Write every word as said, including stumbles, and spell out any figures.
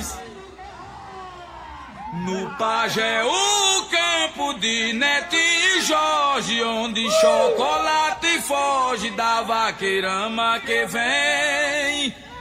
No Pajé, o campo de Neto e Jorge, onde chocolate foge da vaqueirama que vem.